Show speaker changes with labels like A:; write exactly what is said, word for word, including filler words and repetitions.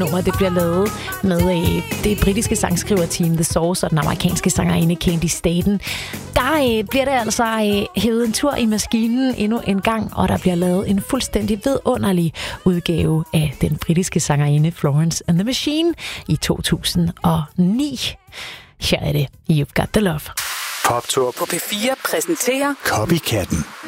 A: nummer, det bliver lavet med øh, det britiske sangskriverteam The Source og den amerikanske sangerinde Candy Staten. Der øh, bliver det altså øh, hævet en tur i maskinen endnu en gang, og der bliver lavet en fuldstændig vidunderlig udgave af den britiske sangerinde Florence and the Machine i to tusind og ni. Her er det You've Got the Love.
B: Poptur
C: på P fire præsenterer
B: Copycatten.